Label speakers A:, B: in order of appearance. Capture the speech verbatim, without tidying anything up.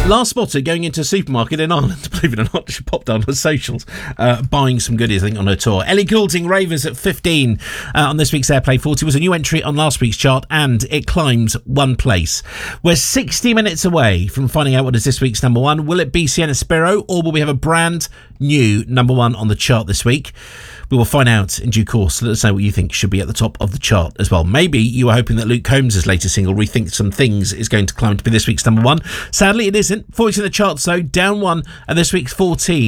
A: Last spotted going into a supermarket in Ireland, believe it or not. She popped down her socials, uh, buying some goodies, I think, on her tour. Ellie Goulding, Ravers at fifteen uh, on this week's Airplay forty, was a new entry on last week's chart, and it climbs one place. We're sixty minutes away from finding out what is this week's number one. Will it be Sienna Spiro, or will we have a brand new number one on the chart this week? We will find out in due course. Let us know what you think should be at the top of the chart as well. Maybe you were hoping that Luke Combs' latest single, Rethink Some Things, is going to climb to be this week's number one. Sadly, it isn't. Forty in the charts, though, down one at this week's fourteen.